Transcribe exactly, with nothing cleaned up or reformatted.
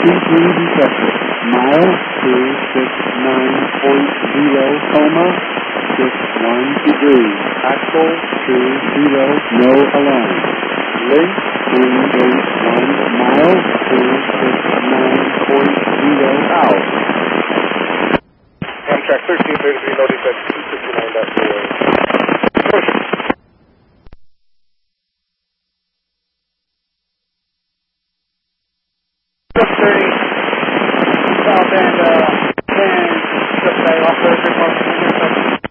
T three detected. Mile two six nine point zero, coma, six one degrees. Axle two zero, no alarm. Link three eight one, mile two six nine point zero, out. Amtrak thirteen thirty-three, no defect, two sixty-nine point zero.